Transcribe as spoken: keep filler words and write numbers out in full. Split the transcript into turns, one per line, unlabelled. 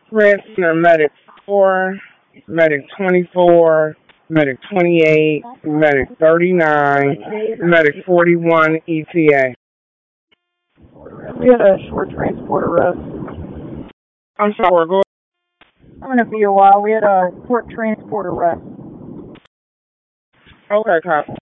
Red Center Medic four, Medic twenty-four, Medic twenty-eight, Medic thirty-nine, Medic forty-one E T A.
We had a short transport arrest.
I'm sorry, go
I'm going to be a while. We had a short transport arrest.
Okay, copy.